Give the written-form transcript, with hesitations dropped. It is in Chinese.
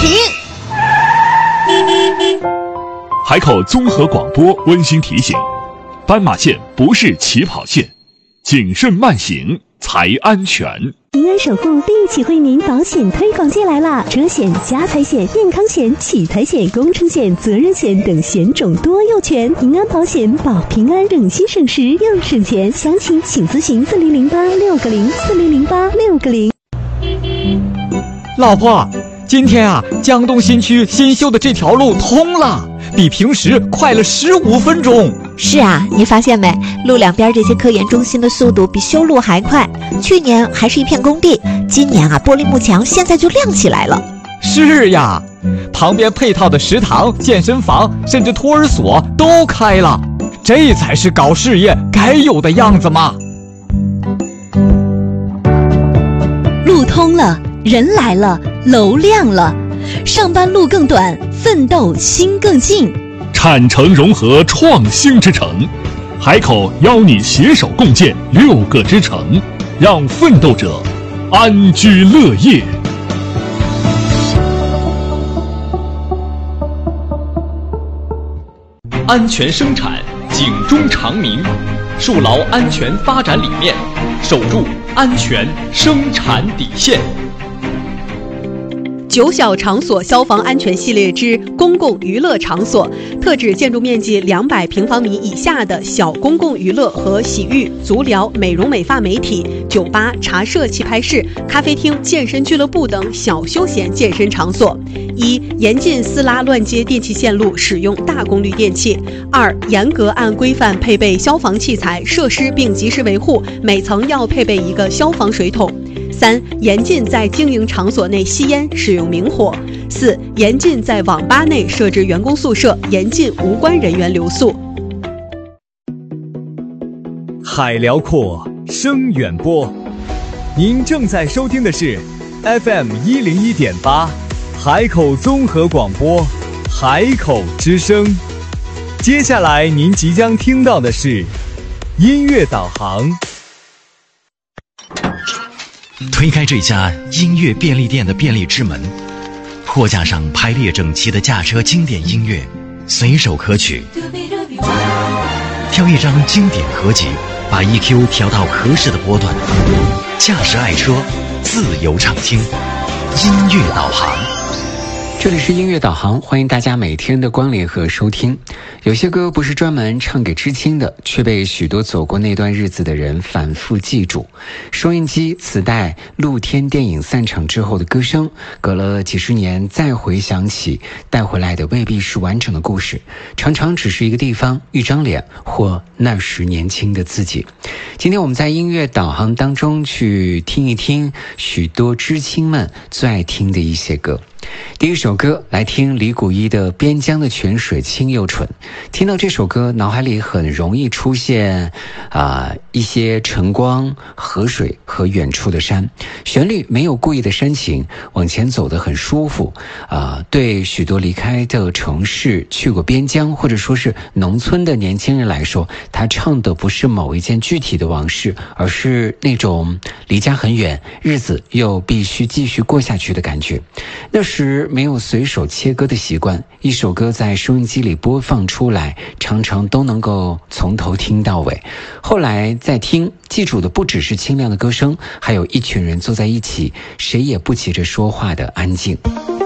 停。 海口综合广播温馨提醒：斑马线不是起跑线，谨慎慢行才安全。 平安守护立体惠民保险推广季来啦！车险、家财险、健康险、取财险、工程险、责任险等险种多又全，平安保险保平安，省心省时又省钱。详情请咨询4008-6604008-660。 老婆，今天啊，江东新区新修的这条路通了，比平时快了15分钟。 是啊，你发现没？路两边这些科研中心的速度比修路还快。去年还是一片工地，今年啊，玻璃幕墙现在就亮起来了。 是呀，旁边配套的食堂、健身房，甚至托儿所都开了，这才是搞事业该有的样子嘛。 路通了，人来了，楼亮了，上班路更短，奋斗心更近。 产城融合创新之城，海口邀你携手共建6个之城，让奋斗者安居乐业。 安全生产，警钟长鸣，树牢安全发展理念，守住安全生产底线。 9小场所消防安全系列之公共娱乐场所，特指建筑面积200平方米以下的小公共娱乐和洗浴、足疗、美容美发美体、酒吧、茶社、棋牌室、咖啡厅、健身俱乐部等小休闲健身场所。1. 严禁私拉乱接电气线路，使用大功率电器。2. 严格按规范配备消防器材设施并及时维护，每层要配备一个消防水桶。3. 严禁在经营场所内吸烟，使用明火。4. 严禁在网吧内设置员工宿舍，严禁无关人员留宿。 海辽阔，声远播。您正在收听的是 FM 101.8，海口综合广播，海口之声。接下来您即将听到的是音乐导航。 推开这家音乐便利店的便利之门，货架上排列整齐的驾车经典音乐，随手可取。挑一张经典合集，把 EQ 调到合适的波段，驾驶爱车，自由畅听。音乐导航。 这里是音乐导航，欢迎大家每天的光临和收听。有些歌不是专门唱给知青的，却被许多走过那段日子的人反复记住。收音机、磁带、露天电影散场之后的歌声，隔了几十年再回想起，带回来的未必是完整的故事，常常只是一个地方、一张脸或那时年轻的自己。今天我们在音乐导航当中去听一听许多知青们最爱听的一些歌。第一首歌来听李谷一的《边疆的泉水清又纯》。听到这首歌，脑海里很容易出现一些晨光、河水和远处的山。旋律没有故意的煽情，往前走得很舒服。对许多离开的城市、去过边疆或者说是农村的年轻人来说，他唱的不是某一件具体的往事，而是那种离家很远，日子又必须继续过下去的感觉。那时没有随手切歌的习惯，一首歌在收音机里播放出来，常常都能够从头听到尾。后来再听，记住的不只是清亮的歌声，还有一群人坐在一起，谁也不急着说话的安静。